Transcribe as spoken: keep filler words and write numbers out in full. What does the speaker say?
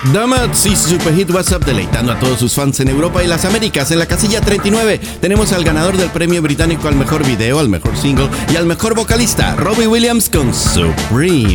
Donuts y su super hit WhatsApp deleitando a todos sus fans en Europa y las Américas. En la casilla treinta y nueve tenemos al ganador del premio británico al mejor video, al mejor single y al mejor vocalista, Robbie Williams con Supreme.